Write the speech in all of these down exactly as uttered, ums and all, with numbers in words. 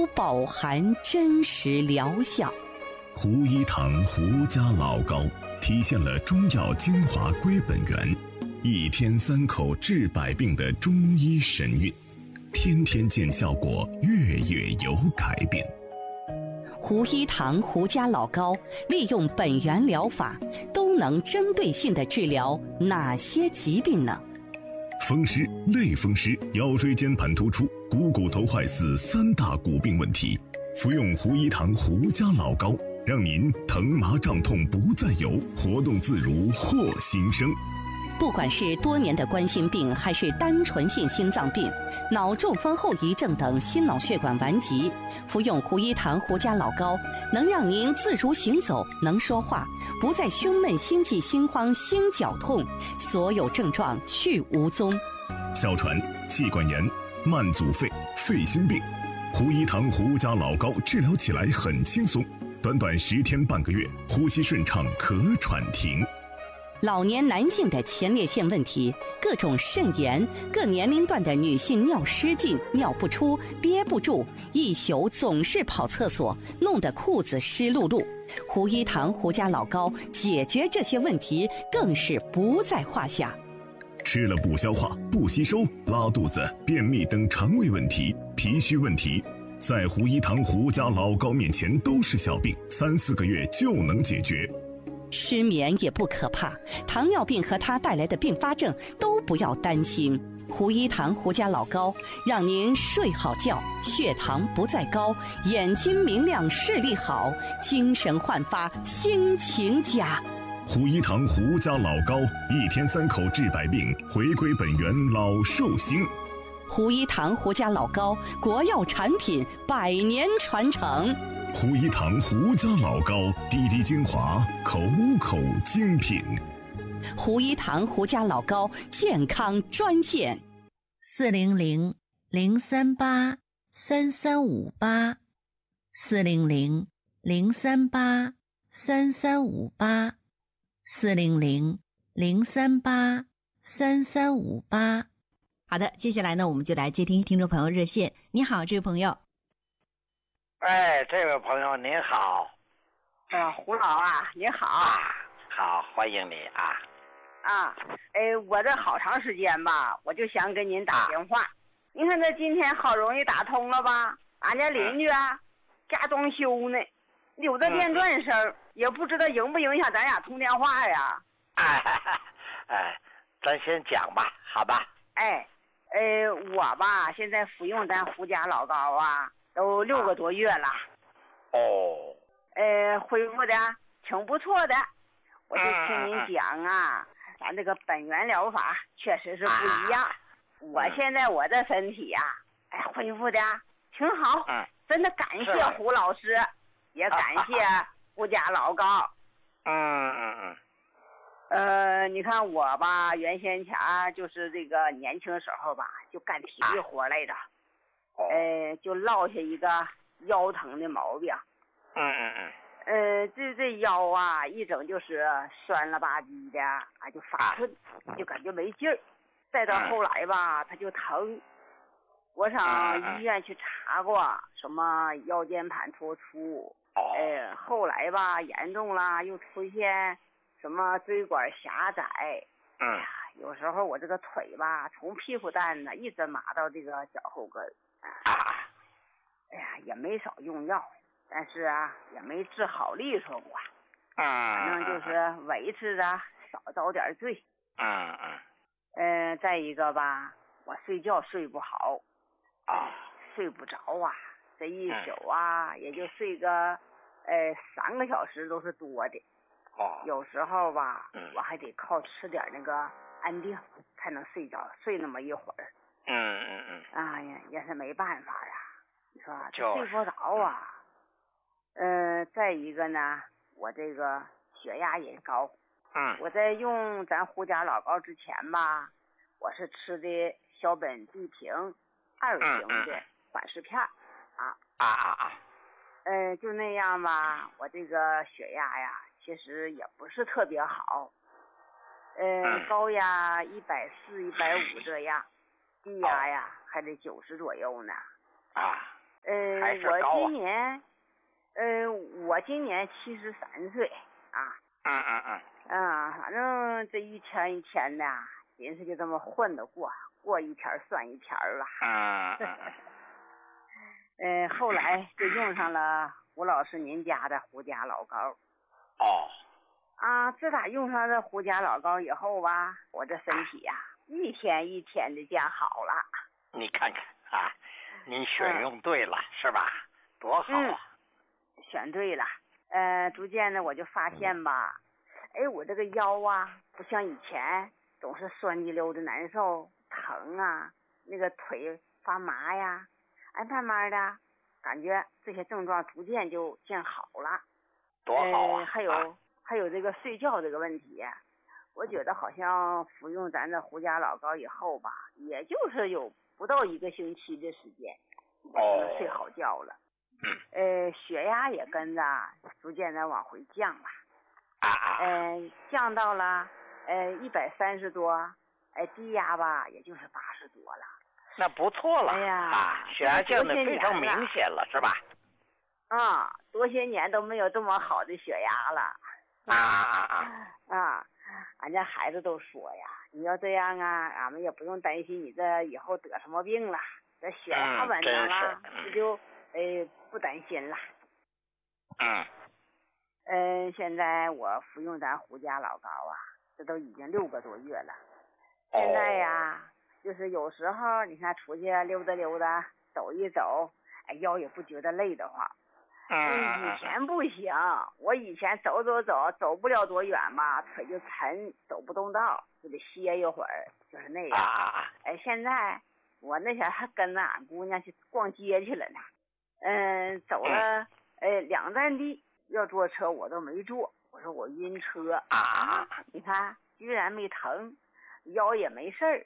都饱含真实疗效。 胡一堂胡家老膏体现了中药精华归本源，一天三口治百病的中医神韵，天天见效果，月月有改变。 胡一堂胡家老膏利用本源疗法，都能针对性地治疗哪些疾病呢？ 风湿、类风湿、腰椎间盘突出、股骨头坏死三大骨病问题，服用胡一堂胡家老膏，让您疼麻胀痛不再有，活动自如获新生。 不管是多年的冠心病，还是单纯性心脏病、脑中风后遗症等心脑血管顽疾，服用胡一堂胡家老膏，能让您自如行走，能说话，不再胸闷、心悸、心慌、心绞痛，所有症状去无踪。 哮喘、气管炎、慢阻肺、肺心病，胡一堂胡家老膏治疗起来很轻松，短短十天半个月，呼吸顺畅，咳喘停。 老年男性的前列腺问题，各种肾炎，各年龄段的女性尿失禁、尿不出、憋不住，一宿总是跑厕所，弄得裤子湿漉漉。胡一堂胡家老膏解决这些问题更是不在话下。 吃了不消化、不吸收、拉肚子、便秘等肠胃问题、脾虚问题，在胡一堂胡家老膏面前都是小病，三四个月就能解决。 失眠也不可怕，糖尿病和它带来的并发症都不要担心。胡一堂胡家老膏让您睡好觉，血糖不再高，眼睛明亮，视力好，精神焕发，心情佳。 胡一堂胡家老膏，一天三口治百病，回归本源老寿星。 胡一堂胡家老膏，国药产品，百年传承。 胡一堂胡家老膏，滴滴精华，口口精品。 胡一堂胡家老膏健康专线： 四零零零三八三三五八，四零零零三八三三五八，四零零零三八三三五八。好的，接下来呢，我们就来接听听众朋友热线。你好，这位朋友。 哎，这位朋友您好。 啊，胡老啊，你好。 啊，好，欢迎你啊。 啊，哎，我这好长时间吧，我就想给您打电话。啊、您看这今天好容易打通了吧？俺家邻居啊，家装修呢，有的电钻声、嗯，也不知道影不影响咱俩通电话呀。 哎，哎，咱先讲吧，好吧？ 哎，呃，我吧现在服用咱胡家老膏啊。都六个多月了， 哦， 呃，恢复的挺不错的。我就听您讲啊，咱这个本源疗法确实是不一样。我现在我这身体呀、啊，哎，恢复的挺好，真的感谢胡老师，也感谢胡家老膏。 嗯嗯嗯。 呃，你看我吧，原先前就是这个年轻时候吧，就干体力活来着。呃，就落下一个腰疼的毛病。 嗯嗯嗯。 呃，这这腰啊，一整就是酸了吧唧的，啊，就发困，就感觉没劲儿。再到后来吧，它就疼。我上医院去查过，什么腰间盘突出。呃，后来吧，严重了，又出现什么椎管狭窄。 嗯。 哎呀，有时候我这个腿吧，从屁股蛋呢一直麻到这个脚后跟。 啊， 哎呀，也没少用药，但是啊，也没治好利索过。 啊， 反正就是维持着少遭点罪。 嗯嗯。 嗯，再一个吧，我睡觉睡不好， 啊， 睡不着啊，这一宿啊，嗯、也就睡个呃三个小时都是多的。 哦。 有时候吧， 嗯、 我还得靠吃点那个安定才能睡着，睡那么一会儿。 嗯嗯嗯。 哎呀，也是没办法呀，你说就睡不着啊。嗯、呃，再一个呢，我这个血压也高。 嗯。 我在用咱胡家老膏之前吧，我是吃的小本地平二型的缓释片。 啊啊啊啊。 嗯、呃，就那样吧，我这个血压呀，其实也不是特别好。呃、嗯，高压一百四、一百五这样。低压呀，还得九十左右呢。 啊， 呃， 还是高啊？ 我今年，呃，我今年七十三岁啊。 嗯嗯嗯。 啊，反正这一天一天的，真是就这么混着过，过一天算一天吧。 嗯嗯嗯。 呃，后来就用上了胡老师您家的胡家老膏。 哦。 啊，自打用上这胡家老膏以后吧，我这身体呀、啊，一天一天的见好了。 你看看啊，您选用对了、嗯、是吧？多好啊！ 嗯、选对了。呃，逐渐的我就发现吧，哎，我这个腰啊，不像以前总是酸叽溜的难受、疼啊，那个腿发麻呀。哎，慢慢的感觉这些症状逐渐就见好了。 多好啊！ 呃、还有、 啊、 还有这个睡觉这个问题，我觉得好像服用咱这胡家老膏以后吧，也就是有不到一个星期的时间，我就睡好觉了。 嗯。 呃，血压也跟着逐渐的往回降了。 啊啊。 呃，降到了呃一百三十多，哎，低压吧，也就是八十多了。 那不错了。 哎呀， 啊，血压降的非常明显了，是吧？ 啊，多些年都没有这么好的血压了。 啊啊啊！ 啊，俺家孩子都说呀，你要这样啊，俺们也不用担心你这以后得什么病了，这血压稳当了，这、嗯、就呃不担心了。 嗯。 嗯、呃，现在我服用咱胡家老膏啊，这都已经六个多月了。 哦、 现在呀。就是有时候你看出去溜达溜达走一走，哎，腰也不觉得累得慌。 嗯， 以前不行，我以前走走走走不了多远吧，腿就沉，走不动道，就得歇一会儿，就是那样。 啊、 哎，现在我那前还跟着俺姑娘去逛街去了呢。嗯，走了哎两站地，要坐车我都没坐，我说我晕车啊， 你看居然没疼。腰也没事儿，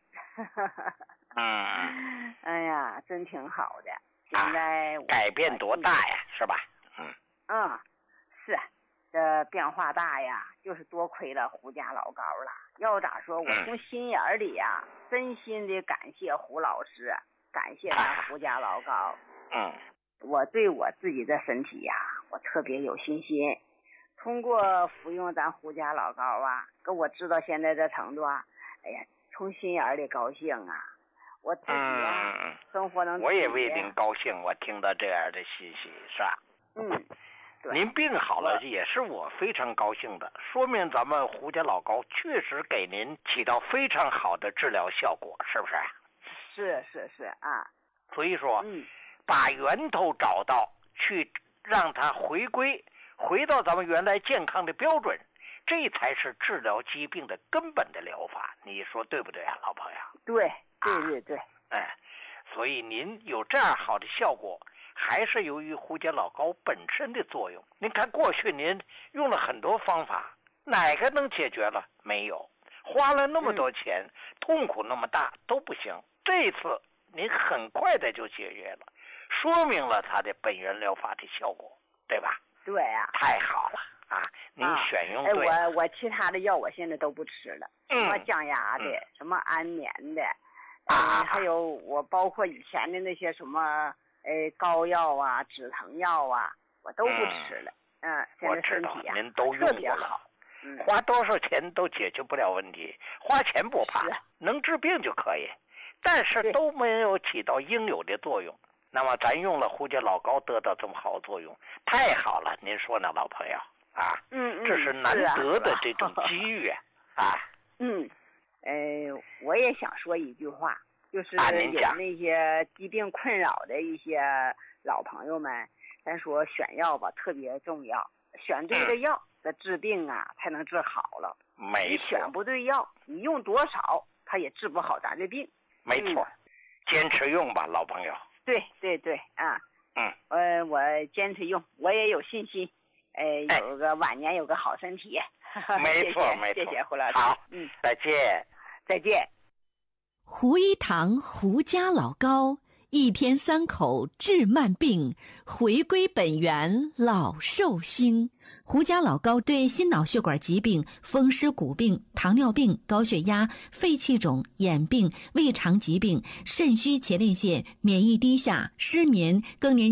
嗯， 哎呀，真挺好的。现在我、 啊、改变多大呀，是吧？嗯嗯，是，这变化大呀，就是多亏了胡家老膏了。要咋说，我从心眼里呀、嗯，真心的感谢胡老师，感谢咱胡家老膏。 嗯， 我对我自己的身体呀，我特别有信心。通过服用咱胡家老膏啊，跟我知道现在这程度啊。哎呀，从心眼里高兴啊！我自己啊， 嗯、 生活能。 我也为您高兴，我听到这样的信息，是吧？ 嗯，对。 您病好了，也是我非常高兴的，说明咱们胡家老膏确实给您起到非常好的治疗效果，是不是？ 是是是啊。 所以说， 嗯， 把源头找到，去让它回归，回到咱们原来健康的标准。这才是治疗疾病的根本的疗法，你说对不对啊，老朋友？ 对，对对对。 哎、啊，所以您有这样好的效果，还是由于胡家老膏本身的作用。您看过去您用了很多方法，哪个能解决了？没有，花了那么多钱，嗯、痛苦那么大都不行。这一次您很快的就解决了，说明了它的本源疗法的效果，对吧？ 对啊。 太好了。啊，您选用对、 啊。哎，我我其他的药我现在都不吃了， 嗯、 什么降压的， 嗯、 什么安眠的， 啊、 嗯，还有我包括以前的那些什么呃膏药啊、止疼药啊，我都不吃了。嗯，嗯现在身体啊您都用过了， 嗯， 花多少钱都解决不了问题，花钱不怕，能治病就可以，但是都没有起到应有的作用。那么咱用了胡家老膏得到这么好的作用，太好了，您说呢，老朋友？啊， 嗯嗯， 这是难得的这种机遇啊！啊， 嗯，呃，我也想说一句话，就是有那些疾病困扰的一些老朋友们，咱说选药吧特别重要，选对的药，这治病啊才能治好了。 没错， 你选不对药，你用多少，它也治不好咱这病。 没错，嗯、坚持用吧，老朋友。 对对对啊， 嗯， 呃，我坚持用，我也有信心。呃，有个晚年有个好身体， 没错没错， 谢谢胡老师。 好， 嗯， 再见， 再见。 胡一堂胡家老膏，一天三口治慢病，回归本源老寿星。胡家老膏对心脑血管疾病、风湿骨病、糖尿病、高血压、肺气肿、眼病、胃肠疾病、肾虚前列腺、免疫低下、失眠、更年